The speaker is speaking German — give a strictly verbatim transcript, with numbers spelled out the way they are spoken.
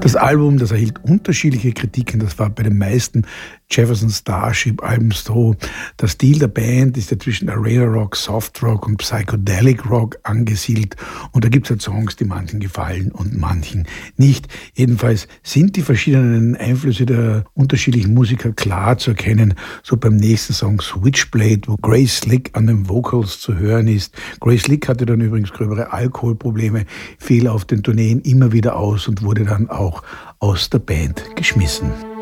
Das Album, das erhielt unterschiedliche Kritiken. Das war bei den meisten Jefferson Starship-Alben so. Der Stil der Band ist ja zwischen Arena Rock, Soft Rock und Psychedelic Rock angesiedelt. Und da gibt es halt Songs, die manchen gefallen und manchen nicht. Jedenfalls sind die verschiedenen Einflüsse der unterschiedlichen Musiker klar zu erkennen. So beim nächsten Song Switchblade, wo Grace Slick an den Vocals zu hören ist. Grace Slick hatte dann übrigens gröbere Alkoholprobleme, fiel auf den Tourneen immer wieder aus und wurde dann auch aus der Band geschmissen.